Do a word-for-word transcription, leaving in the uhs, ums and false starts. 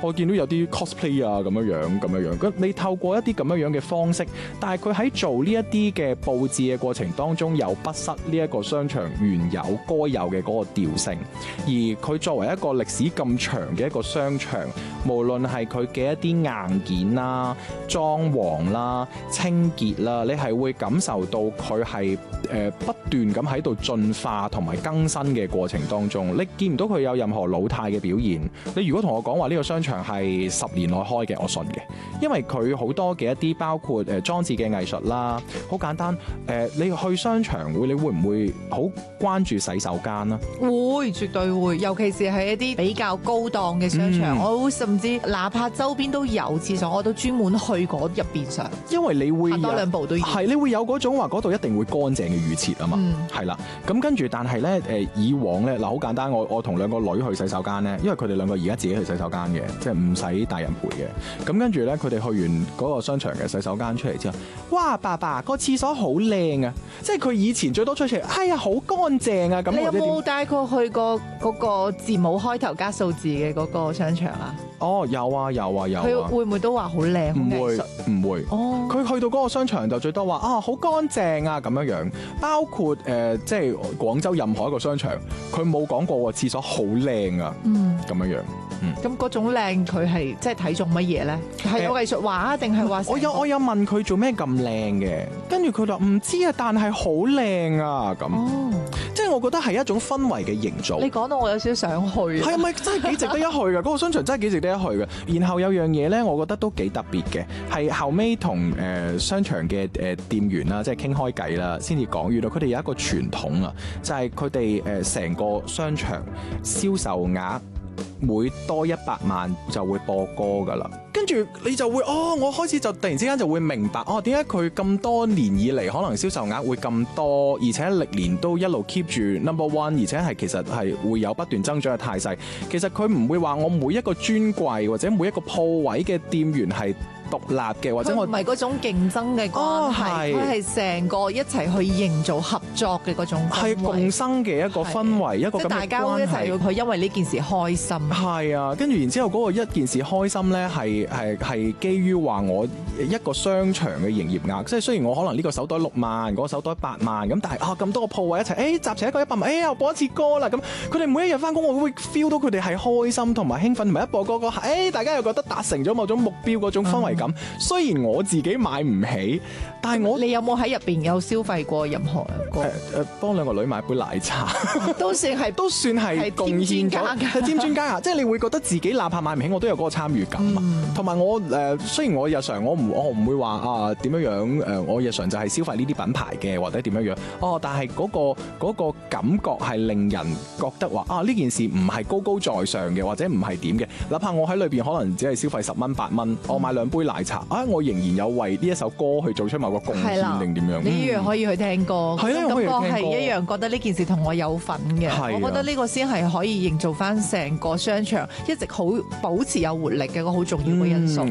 我見到有啲 cosplay 啊咁樣樣咁樣樣。咁你透過一啲咁樣樣嘅方式，但係佢喺做呢一啲嘅佈置嘅過程當中，又不失呢一個商場原有該有嘅嗰個調性。而佢作為一個歷史咁長嘅一個商場，無論係佢嘅一啲硬件啦、裝潢啦、清潔啦，你係會感受到佢係誒不斷咁喺度進化同埋更新嘅過程當中，你見唔到佢有任何老態嘅表現。你如果同我講話呢個商場係十年內開嘅，我信嘅，因為佢好多嘅一啲包括誒裝置嘅藝術啦，好簡單誒，你去商場會，你會唔會好關注洗手間啊？ 會，絕對會，尤其是係一啲比較高檔嘅商場，嗯、我會甚至哪怕周邊都有廁所，我都專門去嗰入邊上， 因為你會多兩步都要， 係你會有嗰種話嗰度一定會乾淨嘅預設啊嘛，係啦、嗯，咁跟住但係咧誒以往咧嗱好簡單，我我同兩個女去洗手間咧，因為佢哋兩個而家自己去洗手間嘅，即係唔使大人陪嘅，咁跟住咧佢哋去完嗰個商場嘅洗手間出嚟之後，哇爸爸個廁所好靚啊，即係佢以前最多出嚟，哎呀好乾淨啊咁。 你有冇帶佢去過嗰個字母開頭加數字嘅嗰個商場啊？ 哦，有啊有啊有啊。 佢會唔會都話好靚？ 唔會唔會。哦。佢去到嗰個商場就最多話啊好乾淨啊咁樣樣，包括誒、呃、即係廣州任何一個商場，佢冇講過個廁所好靚啊。嗯。咁樣樣。嗯。咁嗰種靚佢係即係睇中乜嘢咧？係有藝術畫啊，定係話？ 我有我有問佢做咩咁靚嘅，跟住佢就唔知啊，但係好靚啊咁。哦。即係我覺得係一種氛圍嘅營造。 你講到我有少少想去。係咪真係幾值得一去㗎？嗰個商場真係幾值得一去嘅。然後有樣嘢咧，我覺得都幾特別嘅，係後尾同誒商場嘅誒店員啦，即係傾開偈啦，先至講。原來佢哋有一個傳統啊，就係佢哋誒成個商場銷售額每多一百萬就會播歌噶啦。跟住你就會哦，我開始就突然之間就會明白哦，點解佢咁多年以嚟可能銷售額會咁多，而且歷年都一路 keep 住 number one， 而且係其實係會有不斷增長嘅態勢。其實佢唔會話我每一個專櫃或者每一個鋪位嘅店員係獨立嘅，或者我唔係嗰種競爭嘅關係，佢係成個一齊去營造合作嘅嗰種氛圍，係共生嘅一個氛圍，一個咁嘅關係。即係大家一齊要佢因為呢件事開心。係啊，跟住然之後嗰個一件事開心咧，係係係基於話我一個商場嘅營業額，即係雖然我可能呢個手袋六萬，嗰個手袋八萬咁，但係啊咁多個鋪位一齊，誒、欸、集齊一個一百萬，誒又播一次歌啦咁，佢哋每一日翻工，我會 feel 到佢哋係開心同埋興奮，同埋一播歌歌，誒、欸、大家又覺得達成咗某種目標嗰種氛圍感。嗯、雖然我自己買唔起，但係我你有冇喺入邊有消費過任何一個？誒誒，幫兩個女買杯奶茶， 都算係都算係貢獻咗，係添磚加牙，即係你會覺得自己哪怕買唔起，我都有嗰個參與感啊。同埋、嗯、我誒、呃，雖然我日常我唔我唔會話啊點樣樣誒、呃，我日常就係消費呢啲品牌嘅或者點樣樣哦，但係嗰、嗰個嗰個感覺係令人覺得話啊呢件事唔係高高在上嘅，或者唔係點嘅，哪怕我喺裏邊可能只係消費十蚊八蚊，我買兩杯奶茶啊，我仍然有為呢一首歌去做出某個貢獻定點樣？ 你一樣可以去聽歌， 係啊， 感覺係一樣覺得呢件事同我有份嘅。 的我覺得呢個先係可以營造翻成個商場一直好保持有活力嘅一個好重要嘅因素。